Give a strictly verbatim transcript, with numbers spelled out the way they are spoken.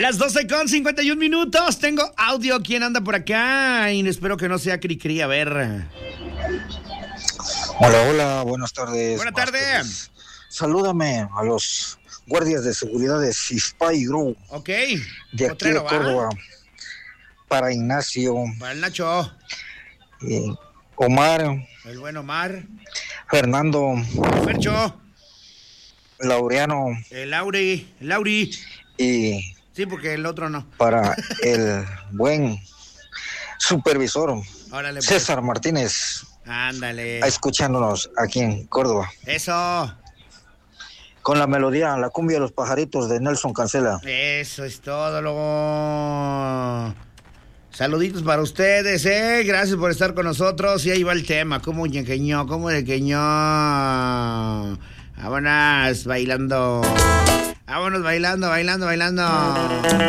Las doce con cincuenta y un minutos. Tengo audio. ¿Quién anda por acá? Y espero que no sea Cricri. A ver. Hola, hola. Buenas tardes. Buenas tardes. Salúdame a los guardias de seguridad de Cispay Group. Ok. De aquí Potrero, de Córdoba. ¿va? Para Ignacio. Para el Nacho. Eh, Omar. El buen Omar. Fernando. El Fercho. Laureano. El Lauri. El Lauri. Y... Sí, porque el otro no. Para el buen supervisor. Órale, pues. César Martínez. Ándale. Escuchándonos aquí en Córdoba. Eso. Con la melodía, la cumbia de los pajaritos de Nelson Cancela. Eso es todo, luego. Saluditos para ustedes, eh. Gracias por estar con nosotros. Y ahí va el tema. ¿Cómo ñequeñó? ¿Cómo ñequeñó? Vámonos bailando. Vámonos bailando, bailando, bailando.